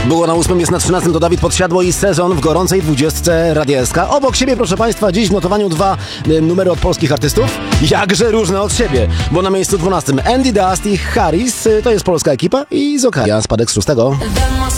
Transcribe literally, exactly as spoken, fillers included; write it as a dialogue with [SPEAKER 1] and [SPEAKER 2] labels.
[SPEAKER 1] Było na ósmym, jest na trzynastym, to Dawid Podsiadło i Sezon w gorącej dwudziestce Radia S K. Obok siebie, proszę Państwa, dziś w notowaniu dwa y, numery od polskich artystów. Jakże różne od siebie, bo na miejscu dwunastym Andy Dust i Harris, y, to jest polska ekipa i Zokaria, spadek z szóstego.